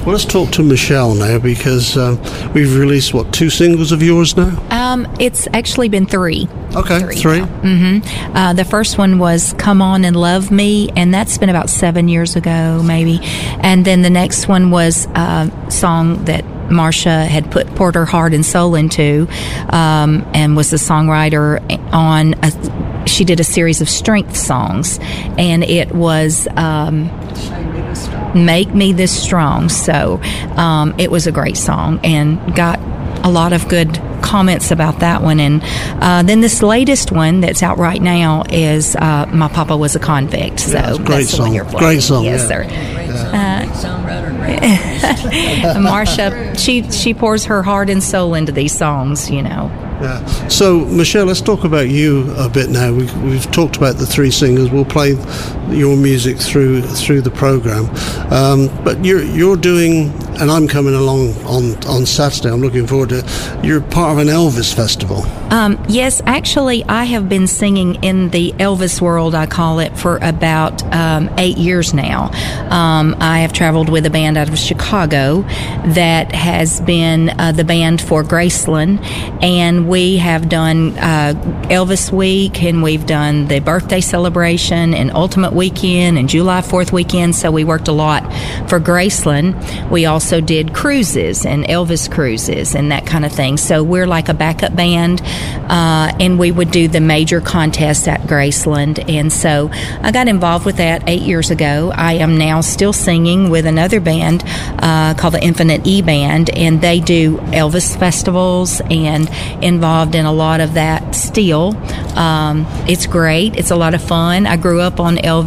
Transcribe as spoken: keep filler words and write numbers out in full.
Well, let's talk to Michelle now, because um, we've released, what, two singles of yours now? Um, it's actually been three. Okay, three. three. Mm-hmm. Uh, the first one was Come On and Love Me, and that's been about seven years ago, maybe. And then the next one was a song that Marcia had put poured her heart and soul into, um, and was the songwriter on a, she did a series of strength songs, and it was um, Make Me This Strong. So um, it was a great song and got a lot of good comments about that one. And uh, then this latest one that's out right now is uh, My Papa Was a Convict. So yeah, great that's the song. one you're playing. Great song. Yes, yeah. sir. Yeah. Uh, Marcia, she she pours her heart and soul into these songs, you know. Yeah. So, Michelle, let's talk about you a bit now. We've, we've talked about the three singers. We'll play your music through through the program. Um, but you're you're doing, and I'm coming along on, on Saturday. I'm looking forward to it. You're part of an Elvis festival. Um, yes, actually, I have been singing in the Elvis world, I call it, for about um, eight years now. Um, I have traveled with a band out of Chicago that has been uh, the band for Graceland, and we have done uh, Elvis Week, and we've done the birthday celebration and Ultimate Weekend and July fourth weekend, so we worked a lot for Graceland. We also did cruises and Elvis cruises and that kind of thing, so we're like a backup band. Uh, and we would do the major contests at Graceland, and so I got involved with that eight years ago. I am now still singing with another band uh, called the Infinite E Band, and they do Elvis festivals and involved in a lot of that still. Um, it's great. It's a lot of fun. I grew up on Elvis.